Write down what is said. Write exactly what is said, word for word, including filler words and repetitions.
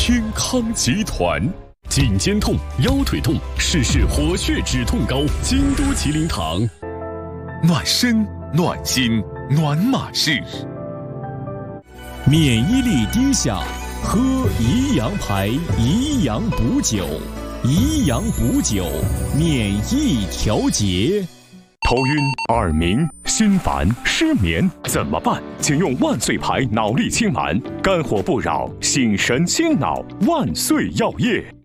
天康集团。颈肩痛、腰腿痛，试试活血止痛膏。京都麒麟堂。 暖身、暖心、暖马式。 免疫力低下，喝宜阳牌宜阳补酒。宜阳补酒，免疫调节。 头晕、耳鸣、心烦、失眠怎么办？请用万岁牌脑力清满，肝火不扰，醒神清脑，万岁药业。